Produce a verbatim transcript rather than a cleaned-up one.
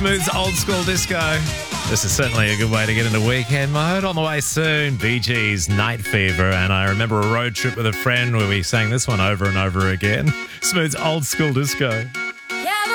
Smooth's Old School Disco. This is certainly a good way to get into weekend mode. On the way soon, Bee Gees' Night Fever. And I remember a road trip with a friend where we sang this one over and over again. Smooth's Old School Disco.